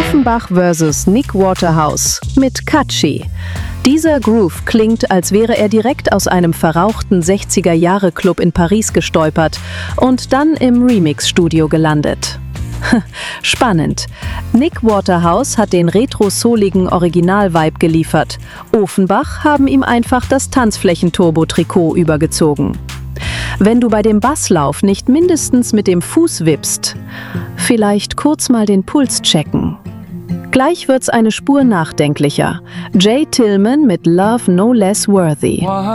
Offenbach vs. Nick Waterhouse mit Catchy. Dieser Groove klingt, als wäre er direkt aus einem verrauchten 60er-Jahre-Club in Paris gestolpert und dann im Remix-Studio gelandet. Spannend. Nick Waterhouse hat den retro-souligen Original-Vibe geliefert. Offenbach haben ihm einfach das Tanzflächen-Turbo-Trikot übergezogen. Wenn du bei dem Basslauf nicht mindestens mit dem Fuß wippst, vielleicht kurz mal den Puls checken. Gleich wird's eine Spur nachdenklicher. Jay Tillman mit Love No Less Worthy.